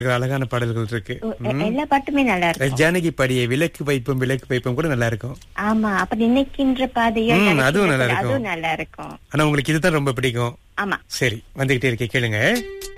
அழகான பாடல்கள் இருக்கு. எல்லா பாட்டுமே நல்லா இருக்கும். ஜானகி பாடிய விளக்கு வைப்பும் கூட நல்லா இருக்கும். ஆமா, அப்ப நினைக்கின்ற பாதையில் அதுவும் நல்லா இருக்கும். அதுவும் நல்லா இருக்கும். ஆனா உங்களுக்கு இதுதான் ரொம்ப பிடிக்கும். ஆமா, சரி, வந்துகிட்டே இருக்கே, கேளுங்க.